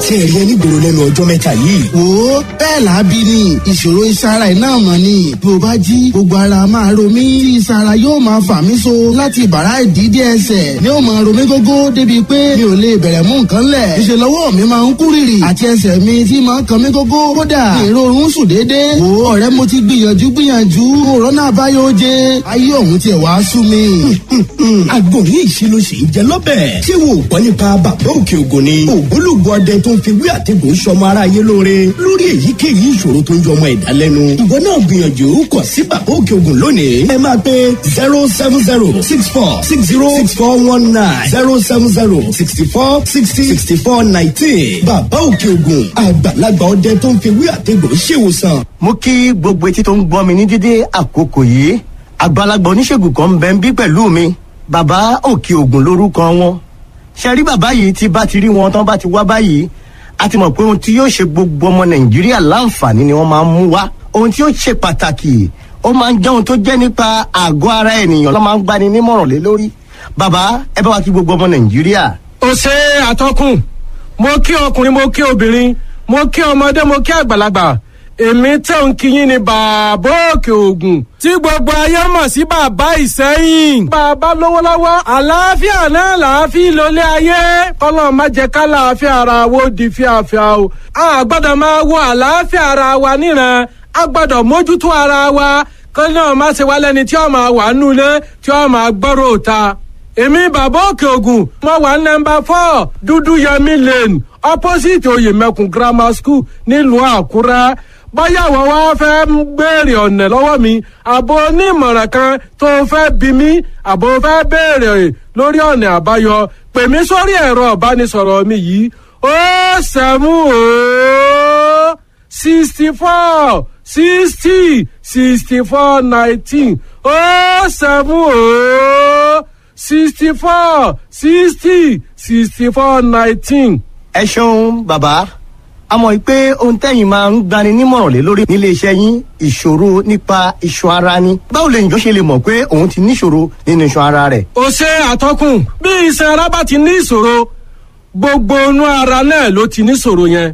ṣé ẹ rí ẹni gbòòrò lẹ́nu ọjọ́ mẹ́ta yìí. wo bẹ́ẹ̀ làábí ni ìṣòro ìsara iná mọ̀ ni bí o bá jí gbogbo ara máa ro mí tí ìsara yóò máa fà mí so láti bàrá ìdídé ẹsẹ̀ ni ó máa ro mí gógó débi pé mi ò lè bẹ̀rẹ̀ mú nǹkan lẹ̀. ìṣe lọ́wọ́ mi máa ń kú rìrì àti ẹsẹ̀ mi tí máa ń kan mí gógó kódà ìrorun sùn déédéé. wo ọ̀rẹ́ mo ti gbìyànjú òrónà àbáyọ jẹ ayé òun tiẹ̀ wá sú mi. àgbo ní ìṣirò sì ń jẹ lọ́bẹ̀. ṣé wo gbọ́ nípa bàbá òkè ògùn ni. ògbólógbò ọdẹ tó ń fi wí àtẹ̀gùn sọmọ aráyé lóore lórí èyíkéyìí ìṣòro tó ń jọ ọmọ ẹ̀dá lẹ́nu. ìwọ náà gbìyànjú kàn sí bàbá òkè ògùn lónìí. ẹ máa pe 07064646419 07064606419. bàbá òkè ògùn àgbàlagbà ọdẹ tó ń fi wí àtẹ̀gùn ṣèwòsàn. mo kí gbogbo etí tó ń gbọ́ mi ní dídé àkókò yìí. àgbàlagbà oníṣègùn kan ń bẹ ń bí pẹ̀lú mi. bàbá òkè ògùn lórúkọ wọn. ṣe rí bàbá yìí tí bá ti rí wọn tán bá ti wá báyìí a ti mọ̀ pé ohun tí yóò ṣe gbogbo ọmọ nàìjíríà láǹfààní ni wọ́n máa ń mú wá. ohun tí yóò ṣe pàtàkì ó máa ń jẹ́ ohun tó jẹ́ nípa àgọ́ ara ènìyàn ló máa ń gbani nímọ̀ràn lé lórí. bàbá ẹ bá wa kí gbogbo ọmọ nàìjíríà. ó ṣe àtọkùn mo kí ọkùnrin mo kí obìnrin mo kí ọmọdé mo kí àgbàlagbà èmi tẹ̀ ń kíyìn ní bàbá òkè ògùn tí gbogbo ayé mọ̀ sí bàbá ìsẹ́yìn. bàbá lówó lọ́wọ́ àlàáfíà náà làáfíà lólé ayé kọ́lọ́ má jẹ́ ká làáfíà ara wo di fíafíà o. a gbọ́dọ̀ máa wo àlàáfíà ara wa níran a gbọ́dọ̀ mójútó ara wa kọ́lọ́ náà má ṣe wá lẹ́ni tí ó máa wà nulẹ̀ tí ó máa gbọ́rọ̀ òta. èmi bàbá òkè ògùn mo wà nọ́mbà 4 dúdú yẹmí lane opposite oyèmẹkùn grammar school nílùú àkúrẹ́. báyà wọ́n wá fẹ́ ń béèrè ọ̀nà lọ́wọ́ mi àbò onímọ̀ràn kan tó fẹ́ bí mi àbò fẹ́ béèrè lórí ọ̀nà àbáyọ pè mí sórí ẹ̀rọ ìbánisọ̀rọ̀ mi yìí 07064 60 64 19 07064 60 64 19. ẹ ṣeun bàbá a mọ̀ pé ohun tẹ́yìn máa ń gbani nímọ̀ràn lé lórí nílé iṣẹ́ yín ìṣòro nípa iṣan ara ni. báwo lè njọ́ ṣe lè mọ̀ pé òun ti níṣòro nínú iṣan ara rẹ̀. ó ṣe àtọkùn bí iṣan ara bá ti ní ìṣòro gbogbo inú ara náà ló ti níṣòro yẹn.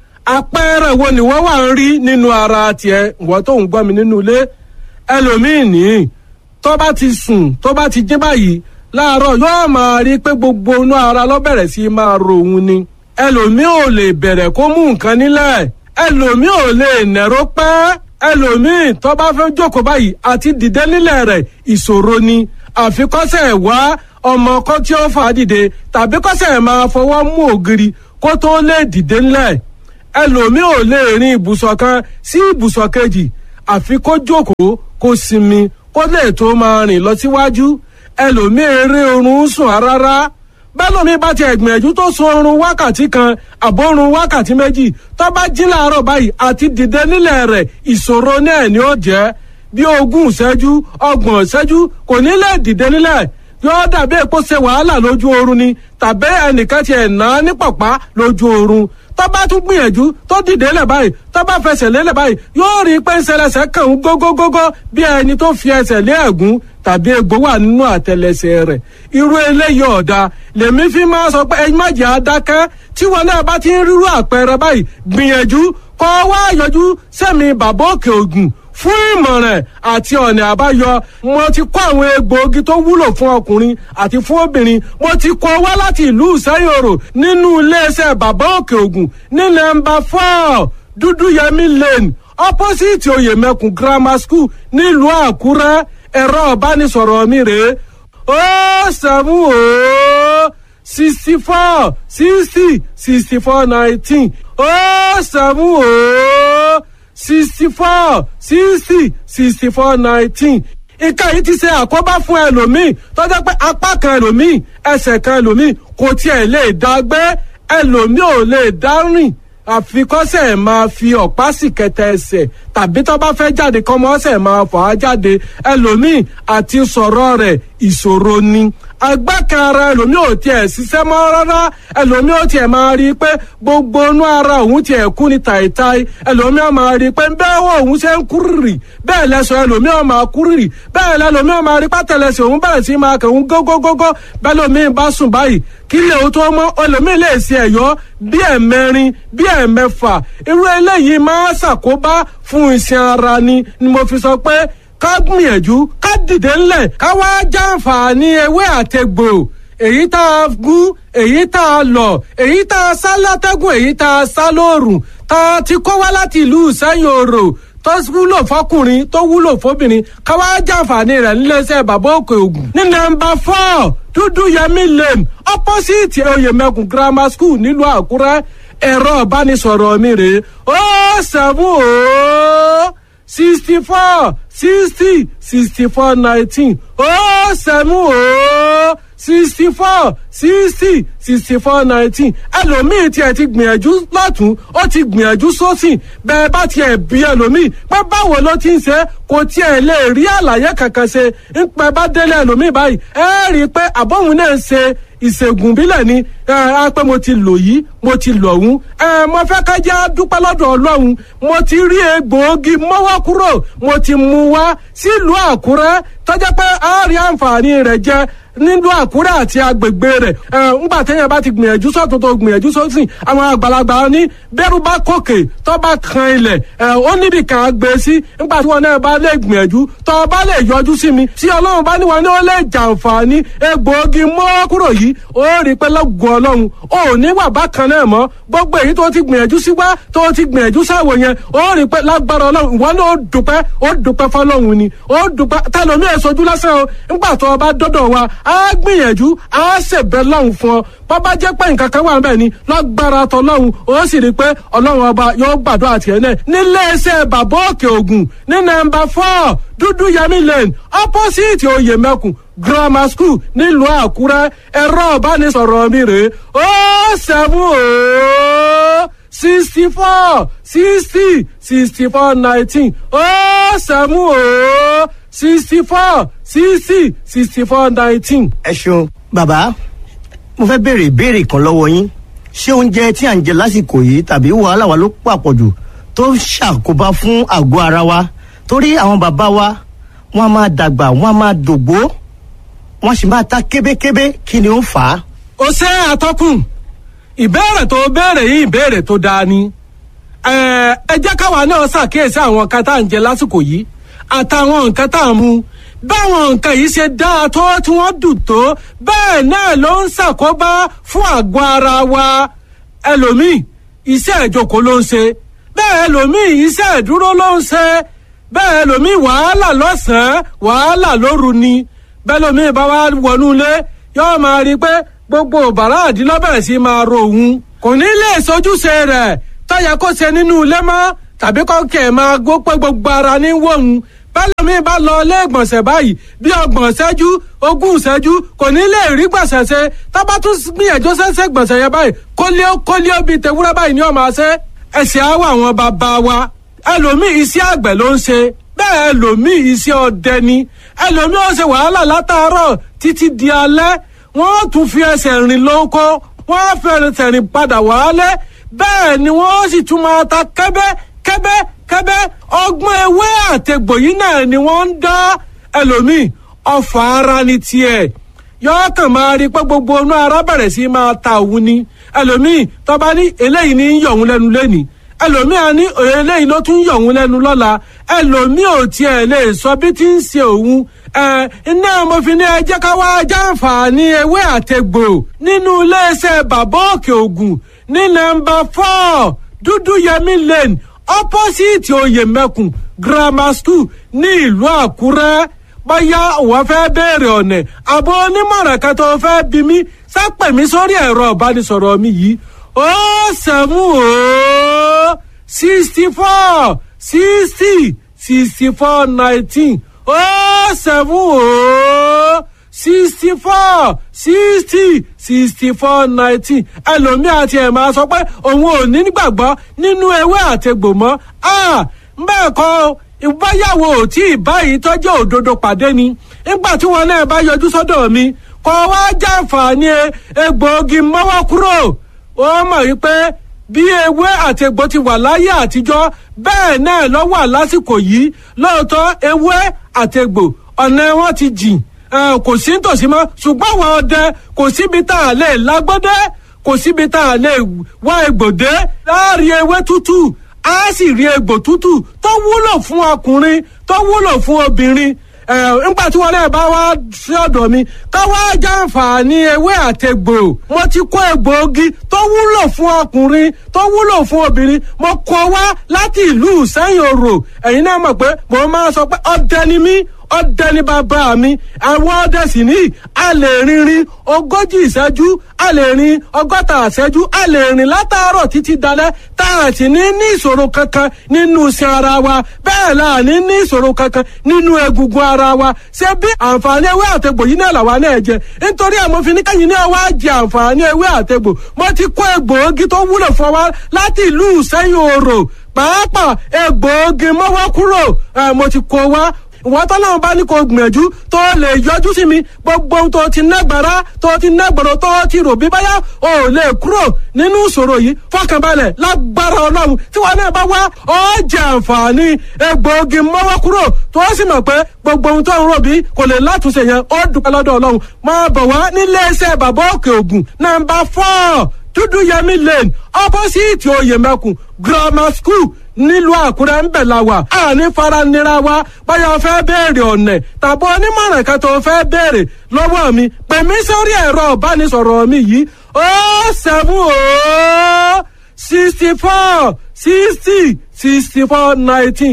àpẹẹrẹ wo ni wọ́n wà ń rí nínú ara tiẹ̀ wọ́n tó ń gbọ́ mi nínú ilé ẹlòmíì ní tó bá ti sùn tó bá ti jí báyìí láàárọ̀ yóò máa rí pé gbogbo inú ara ló bẹ̀rẹ̀ sí máa ro òun ni ẹlòmíì ò lè bẹ̀rẹ̀ kó mú nǹkan nílẹ̀ ẹlòmíì ò lè nẹ̀rọ pẹ́ ẹlòmíì tó bá fẹ́ jókòó báyìí àti dìde nílẹ̀ rẹ̀ ìṣòro ni àfikọ́sẹ̀ wá ọmọ kan tí ó fà á dìde tàbí kọ́sẹ̀ máa fọwọ́ mú ògiri kó tó lè dìde nílẹ̀ ẹlòmíì ò lè rin ibùsọ̀ kan sí ibùsọ̀ kejì àfi kó jókòó kó sinmi kó lè tó máa rìn lọ síwájú ẹlòmíì rí oorun sùn rárá bẹ́lómi bá ti ẹ̀gbìyànjú tó sun oorun wákàtí kan àbórun wákàtí méjì tó bá jí láàárọ̀ báyìí àti dìde nílẹ̀ rẹ̀ ìṣòro náà ni ó jẹ́ bí 20 ìṣẹ́jú 30 ìṣẹ́jú kò ní lè dìde nílẹ̀ yóò dàbí èpo ṣe wàhálà lójú oorun ni tàbí ẹnìkan ti ẹ̀ ná ní pọ̀pá lójú oorun tó bá tún gbìyànjú tó dìde lẹ̀ báyìí tó bá fẹsẹ̀ lélẹ̀ báyìí yóò rí pé ń ṣẹlẹ̀ṣẹ̀ kàn ń gógógógó bí ẹni tó fi ẹsẹ̀ lé ẹ̀gún tàbí egbò wà nínú àtẹlẹsẹ̀ rẹ̀ irú eléyìí ọ̀dà lèmi fi máa sọ pé ẹ má jẹ́ adákẹ́ tí wọn náà bá ti ń rírú àpẹẹrẹ báyìí gbìyànjú kó wá yọjú sẹ́mi bàbá òkè ògùn fún ìmọ̀ràn àti ọ̀nà àbáyọ mo ti kó àwọn egbòogi tó wúlò fún ọkùnrin àti fún obìnrin mo ti kó wá láti ìlú ìsẹ́yòrò nínú iléeṣẹ́ bàbá òkè ògùn ní nọ́mbà 4 dúdúyẹmí lane opposite oyèmẹkùn grammar school nílùú àkúrẹ́ ẹ̀rọ ìbánisọ̀rọ̀ mi rèé 64 60 64 19 64 60 64 19. nǹkan yìí ti ṣe àkóbá fún ẹlòmíì tó jẹ́ pé apá kan ẹlòmíì ẹsẹ̀ kan ẹlòmíì kò tiẹ̀ lè dá gbé ẹlòmíì ò lè dá rìn àfikọ́sẹ̀ máa fi ọ̀pá sì kẹtẹ ẹsẹ̀ tàbí tó bá fẹ́ jáde kọ́mọ ọ̀sẹ̀ máa fà á jáde ẹlòmíì àti sọ̀rọ̀ rẹ̀ ìṣòro ni agbákan ara ẹlòmíì ò tiẹ̀ ṣiṣẹ́ mọ́ rárá ẹlòmíì ò tiẹ̀ máa rí i pé gbogbo inú ara òun tiẹ̀ kú ní tàìtàì ẹlòmíì ò máa rí i pé bẹ́ẹ̀ wọ òun ṣe ń kúrìrì bẹ́ẹ̀ lẹ́sọ̀ ẹlòmíì ò máa kúrìrì bẹ́ẹ̀ lẹ́lòmíì ò máa rí pátẹ́lẹsẹ̀ òun bẹ̀rẹ̀ sí máa kẹ̀hún gógógógó bẹ́ẹ̀ lòmíì bá sùn báyìí kí lè o tó mọ́ ẹlòmíì lè ṣe ẹ̀yọ́ bí ẹ̀mẹrin bí ẹ̀mẹfà irú eléyìí máa ṣàkóbá fún iṣan ara ni mo fi sọ pé ká gbìyànjú ká dìde ńlẹ̀ ká wá jàǹfààní ewé àtegbò èyí tá a gún èyí tá a lọ̀ èyí tá a sá látẹ́gùn èyí tá a sá lóòrùn tá a ti kó wá láti ìlú Ìsẹ́yìn Òrò tó wúlò fọkùnrin tó wúlò fóbìnrin ká wá jàǹfààní rẹ̀ níléeṣẹ́ bàbá Òkè Ògùn ní nọ́mbà 4 Dúdú Yẹmí Lane opposite Oyèmẹkùn grammar school nílùú Àkúrẹ́ ẹ̀rọ ìbánisọ̀rọ̀ mi rèé 070 64 60 64 19 070 64 60 64 19 ẹlòmíì tiẹ̀ ti gbìyànjú lọ́tún ó ti gbìyànjú sósì bẹ́ẹ̀ bá tiẹ̀ bí ẹlòmíì pé báwo ló ti ń ṣe kò tiẹ̀ lè rí àlàyé kankan ṣe ń pẹ́ bá délé ẹlòmíì báyìí ẹ rí i pé àbọ̀hún náà ń ṣe ìṣègùn bílẹ̀ ni pé mo ti lò yìí mo ti lò ọ̀hún mo fẹ́ ká jẹ́ dúpẹ́ lọ́dọ̀ Ọlọ́run mo ti rí egbòogi mọ́wọ́ kúrò mo ti mú wá sílùú Àkúrẹ́ tó jẹ́ pé a rí àǹfààní rẹ̀ jẹ nílùú Àkúrẹ́ àti agbègbè rẹ̀ ńgbà téèyàn bá ti gbìyànjú sọ́tún tó gbìyànjú sósì àwọn àgbàlagbà ní bẹ́rù bá kòkè tó bá kan ilẹ̀ ó níbi kan gbé sí ńgbà tí wọn náà bá lè gbìyànjú tó bá lè yọjú sí mi tí Ọlọ́run bá ní wọn ní ó lè jàǹfààní egbòogi mọ́wọ́ kúrò yìí ó rí pé lọ́gùn Ọlọ́run ò ní wà bákan náà mọ́ gbogbo èyí tó ti gbìyànjú sí wá tó ti gbìyànjú sáwò yẹn ó rí pé lágbára Ọlọ́run ìwọ náà ó dúpẹ́ fọ́lọ́run ni ó dúpẹ́ tẹlomi èsojú lásán o ńgbà tó bá dọ́dọ̀ wa á gbìyànjú á ṣèbẹ̀ lọ́hùn fún ọ bàbá jẹ́ pé nǹkan kan wà níbẹ̀ ni lágbára tọlọ́hun ó sì rí i pé Ọlọ́run ọba yóò gbàdúrà tiẹ̀ náà níléeṣẹ́ bàbá Òkè Ògùn ní nọ́mbà 4 Dúdú Yẹmí Lane opposite Oyèmẹkùn grammar school nílùú Àkúrẹ́ ẹ̀rọ ìbánisọ̀rọ̀ mi rèé 070 64 60 64 19 070 64 60 64 19. ẹ ṣeun bàbá mo fẹ́ béèrè ìbéèrè kan lọ́wọ́ yín ṣé oúnjẹ tí à ń jẹ lásìkò yìí tàbí wàhálà wa ló pàpọ̀jù tó ń ṣàkóbá fún àgọ́ ara wa torí àwọn bàbá wa wọ́n á máa dàgbà wọ́n á máa dògbó wọ́n sì máa ta kébékébé kí ni ó fà á. ó ṣe àtọkùn ìbéèrè tó béèrè yìí ìbéèrè tó dáa ni ẹ jẹ́ káwa náà ṣàkíyèsí àwọn nǹkan tá à ń jẹ lásìkò yìí àtàwọn nǹkan tá à ń mu báwọn nǹkan yìí ṣe dáa tó tí wọ́n dùn tó bẹ́ẹ̀ náà ló ń ṣàkóbá fún àgọ́ ara wa ẹlòmíì iṣẹ́ ìjókòó ló ń ṣe bẹ́ẹ̀ ẹlòmíì iṣẹ́ ìdúró ló ń ṣe bẹ́ẹ̀ ẹlòmíì wàhálà lọ́sàn-án wàhálà lóru ni bẹ́ẹ̀ ẹlòmíì bá wá wọnú ilé yóò máa rí i pé gbogbo bàrá àdínlọ́bẹ̀rẹ̀ sí máa ro òun kò ní lè sojúṣe rẹ̀ tó yẹ kó ṣe nínú ilé mọ́ tàbí kọ́kẹ́ máa gbó pé gbogbo ara ní wọ̀hún bẹ́lẹ̀mí bá lọ ilé ìgbọ̀nsẹ̀ báyìí bí 30 ìṣẹ́jú 20 ìṣẹ́jú kò ní lè rí gbọ̀nsẹ̀ ṣe tábà tún gbìyànjú ṣẹ́ṣẹ́ gbọ̀nsẹ̀ yẹn báyìí kólíó bíi tewúrẹ́ báyìí ni ó máa ṣe ẹ̀sìn àwọ̀ àwọn bàbá wa ẹlòmíì iṣẹ́ àgbẹ̀ ló ń ṣe bẹ́ẹ̀ ẹlòmíì iṣẹ́ ọdẹ ni ẹlòmíì ó ṣe wàhálà látàárọ̀ títí di alẹ́ wọ́n tún fi ẹsẹ̀ rìn lóko wọ́n fẹ́rẹ̀ rìn padà wálé bẹ́ẹ̀ ni wọ́n sì tún máa ta kẹ́bẹ́ ọgbọ́n ewé àtẹ̀gbò yìí náà ni wọ́n ń dá ẹlòmíì ọfà ara ní tiẹ̀ yọọ kàn máa rí pé gbogbo inú ara bẹ̀rẹ̀ sí máa ta òun ni ẹlòmíì tó bá ní eléyìí ní yọ̀ òun lẹ́nu lẹ́nìí ẹlòmíì á ní eléyìí ló tún yọ̀ òun lẹ́nu lọ́la ẹlòmíì ò tiẹ̀ lè sọ bí tí ń ṣe òun iná mo fi ní ẹ jẹ́ ká wá jàǹfààní ewé àtẹ̀gbò nínú iléeṣẹ́ bàbá Òkè Ògùn ní nọ́mbà 4 Dúdú Yẹmí Lane opposite Oyèmẹkùn grammar school ní ìlú Àkúrẹ́ bóyá wọ́n fẹ́ béèrè ọ̀nà àbọ̀ onímọ̀ràn kan tó fẹ́ bí mi sápẹ̀ mi sórí ẹ̀rọ ìbánisọ̀rọ̀ mi yìí 070 64 60 64 19 070 64 60 64 19 ẹlòmíì àti ẹ̀ máa sọ pé òun ò ní gbàgbọ́ nínú ewé àtegbò mọ́ bẹ́ẹ̀ kọ́ ìbáyàwó tí ìbáyìí tọ́jú òdodo pàdé ni nígbà tí wọn náà bá yọjú sọ́dọ̀ mi kọ́ wá jàǹfààní egbòogi mọ́wọ́ kúrò. Ó mọ̀ wípé bí ewé àti egbò ti wà láyé àtijọ́ bẹ́ẹ̀ náà ló wà lásìkò yìí. Lóòótọ́ ewé àti egbò ọ̀nà wọn ti jìn, kò sí nítòsí mọ́, ṣùgbọ́n àwọn ọdẹ kò síbi tá a lè lágbọ́dẹ́, kò síbi tá a lè wá egbòdé. Láàrin ewé tútù á sì rí egbò tútù tó wúlò fún ọkùnrin tó wúlò fún obìnrin. Nígbà tí wọn náà bá wá sí ọ̀dọ̀ mi ká wá jàǹfààní ewé àtegbò. Mo ti kó egbòogi tó wúlò fún ọkùnrin tó wúlò fún obìnrin, mo kó wá láti ìlú Ìsẹ́yìn Òrò. Ẹ̀yin náà mọ̀ pé mo máa sọ pé ọdẹ ni mí, ọdẹ ni bàbá mi. Àwọn ọdẹ sì ní a lè rìnrìn 40 ìṣẹ́jú, a lè rìn 60 ìṣẹ́jú, a lè rìn látàárọ̀ títí dalẹ́ tá a sì ní ìṣòro kankan nínú iṣan ara wa. Bẹ́ẹ̀ la ní ìṣòro kankan nínú egungun ara wa. Ṣé bí àǹfààní ewé àtegbò yìí náà làwa náà jẹ? Nítorí àmọ́ fi ní kẹ́yìn náà wá jẹ àǹfààní ewé àtegbò. Mo ti kó egbòogi tó wúlò fún wa láti ìlú Ìsẹ́yìn Òrò. Pàápàá egbòogi mọ́wọ́ kúrò, mo ti kó wá. Ìwọ́n tọ́lọ́run bá ní kó gbìyànjú tó lè yọjú sí mi, gbogbo ohun tó ti nágbára tó ti nágbọ̀rọ̀ tó ti rò bí báyà ò lè kúrò nínú ìṣòro yìí. Fọkànbalẹ̀ lágbára Ọlọ́run tí wọn náà bá wá ó jẹ àǹfààní egbòogi mọ́wọ́ kúrò tó sì mọ̀ pé gbogbo ohun tó ń rò bí kò lè látúnṣe yẹn ó dúpẹ́ lọ́dọ̀ Ọlọ́run. Máa bọ̀ wá nílé iṣẹ́ bàbá Òkè Ògùn number 4 Dúdúyẹmí Lane opposite Oyèmẹkùn Grammar School nílùú Àkúrẹ́ ń bẹ̀ la wà. Àní fara nira wa báyọ̀ fẹ́ béèrè ọ̀nà tàbí onímọ̀ràn kan tó fẹ́ béèrè lọ́wọ́ mi. Pè mí sórí ẹ̀rọ ìbánisọ̀rọ̀ mi yìí 070 64 60 64 19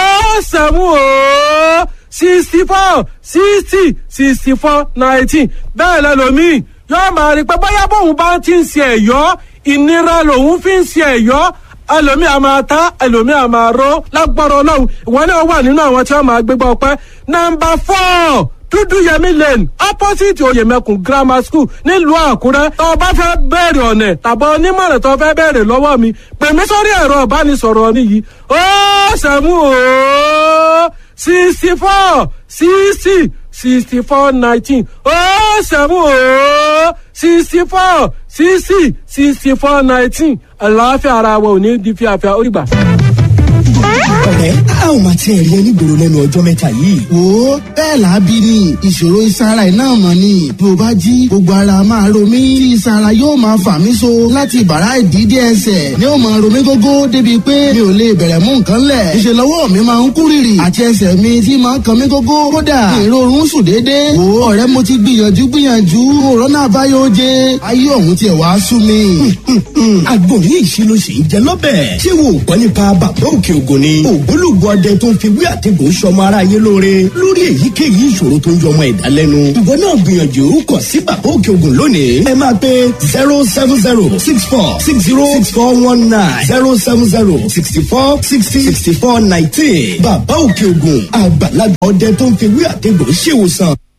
070 64 60 64 19. Bẹ́ẹ̀ lẹ́lòmíì yóò máa rí pé bóyá bóun bá ti ń ṣe ẹ̀yọ́ ìnira lòun fi ń ṣe ẹ̀yọ́. Ẹlòmíì a máa ta, ẹlòmíì a máa ró. Lágbára Ọlọ́run ìwọ náà wà nínú àwọn tí wọ́n máa gbégbá ọpẹ́. Number 4 Dúdúyẹmí Lane opposite Oyèmẹkùn Grammar School nílùú Àkúrẹ́. Tó o bá fẹ́ bẹ̀rẹ̀ ọ̀nà tàbí onímọ̀ràn tó fẹ́ bẹ̀rẹ̀ lọ́wọ́ mi, pè mí sórí ẹ̀rọ ìbánisọ̀rọ̀ mi yìí 070 64 60 64 19 070 64 60 64 19. Àlàáfíà ara wa ò ní di fíafíà ó dìgbà. Ọ̀rẹ́ a ò máa tiẹ̀ rí ẹnígboro lẹ́nu ọjọ́ mẹ́ta yìí. Wo bẹ́ẹ̀ làábí ni ìṣòro ìsara iná mọ̀ ni bí o bá jí gbogbo ara máa ro mí tí ìsara yóò máa fà mí so láti bàrá ìdídé ẹsẹ̀ ni ó máa ro mí gógó débi pé mi ò lè bẹ̀rẹ̀ mú nǹkan lẹ̀. Ìṣe lọ́wọ́ mi máa ń kú rìrì àti ẹsẹ̀ mi tí máa ń kan mí gógó kódà èrò oorun sùn déédéé. Wo ọ̀rẹ́ mo ti gbìyànjú òrónà àbáyọ oje ayé ọ̀hún tiẹ̀ wá sú mi. Àgbo yìí ṣe ló ṣe ń jẹ lọ́bẹ̀. Ṣé wo ò gbọ́ nípa bàbá Òkè Ògùn ni? Ògbólógbò ọdẹ tó ń fi wí àtẹ̀gùn sọmọ aráyé lóore lórí èyíkéyìí ìṣòro tó ń jọ ọmọ ẹ̀dá lẹ́nu. Ìwọ náà gbìyànjú kàn sí bàbá Òkè Ògùn lónìí. Ẹ máa pe 070 64 60 6419 070 64 60 64 19. Bàbá Òkè Ògùn àgbàlagbà ọdẹ tó ń fi wí àtẹ̀gùn ṣèwòsàn.